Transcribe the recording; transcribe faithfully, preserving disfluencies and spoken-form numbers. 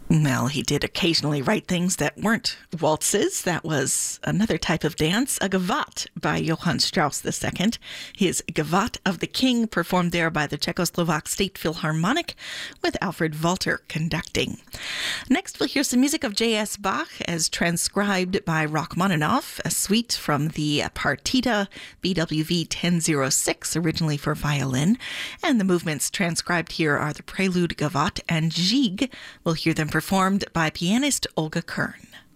Well, he did occasionally write things that weren't waltzes. That was another type of dance, a gavotte by Johann Strauss the Second. His Gavotte of the King, performed there by the Czechoslovak State Philharmonic, with Alfred Walter conducting. Next, we'll hear some music of J S. Bach as transcribed by Rachmaninoff, a suite from the Partita B W V ten oh six, originally for violin. And the movements transcribed here are the Prelude, Gavotte, and Gigue. We'll hear them performed by pianist Olga Kern.